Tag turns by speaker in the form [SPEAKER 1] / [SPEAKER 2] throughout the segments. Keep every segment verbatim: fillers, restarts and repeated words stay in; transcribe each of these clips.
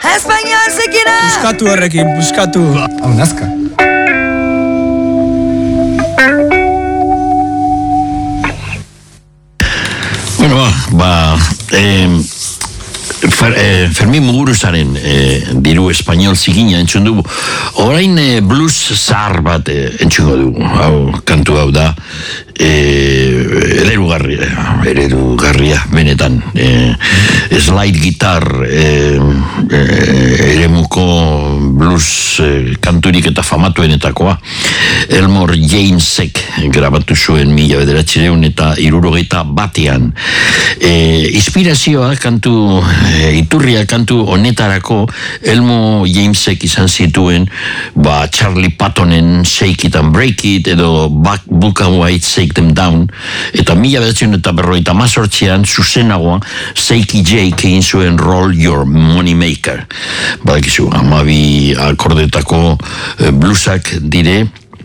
[SPEAKER 1] Espainiol zekina!
[SPEAKER 2] Puskatu horrekin, puskatu. Hau, nazka.
[SPEAKER 3] Bueno, ba, ba eh, Fer, eh, Fermin Muguruzaren eh, diru espainol zikina entzun dugu. Orain eh, blues zahar bat eh, entzungo dugu. Hau, kantu hau da eh, eredugarria, eredugarria benetan. Eh, slide guitar eh, eh, eremuko blues eh, kanturik eta famatuenetakoa. Elmore Jamesek grabatu zuen mila bederatzireun eta hirurogeita batean. Eh, inspirazioa kantu E, iturria kantu honetarako Elmo Jamesek izan zituen ba Charlie Pattonen Shake It and Break It edo Black and White Shake Them Down eta mila bederatzireun eta berrogeita hamazortzian zuzenagoa Shakey Jake egin zuen Roll Your Money Maker. Badakizu, hamabi akordetako e, bluesak dire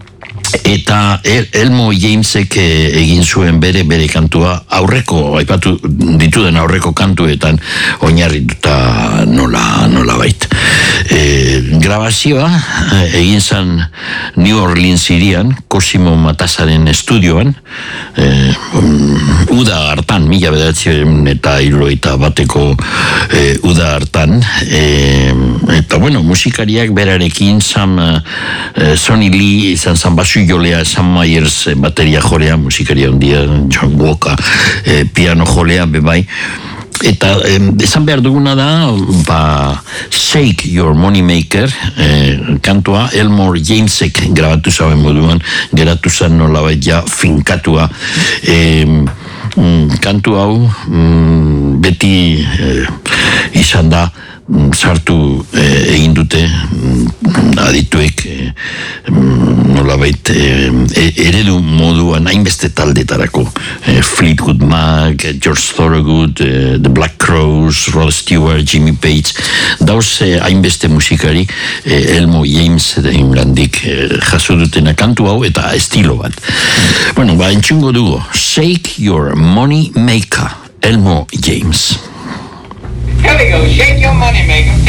[SPEAKER 3] eta El, Elmo Jamesek egin zuen bere bere kantua aurreko, aipatu dituden aurreko kantuetan oinarrituta nola, nola bait. E, grabazioa egin zan New Orleans irian, Cosimo Matasaren estudioan, e, uda hartan, mila bederatzireun eta hirurogeita bateko e, uda hartan, e, eta bueno, musikariak berarekin Sam, e, Sonny Lee izan zan basu jolea, Sam Myers eh, bateria jolea, musikaria ondia, John Walker eh, piano jolea, bebai. Eta eh, esan behar duguna da, ba, Shake Your Money Maker eh, kantua Elmore Jamesek grabatu zauen moduan, geratu zan nolabait ja finkatua. Eh, mm, kantu hau mm, beti eh, izan da sartu eh, egin dute mm, adituek eh, nolabait eh, eredu moduan hainbeste taldetarako eh, Fleetwood Mac, George Thorogood, eh, The Black Crowes, Rod Stewart, Jimmy Page, dauz eh, hainbeste musikari eh, Elmo James den gandik eh, jaso dutena kantu hau eta estilo bat. Bueno, ba, entzungo dugu Shake Your Money Maker, Elmo James.
[SPEAKER 4] Here we go, shake your money maker.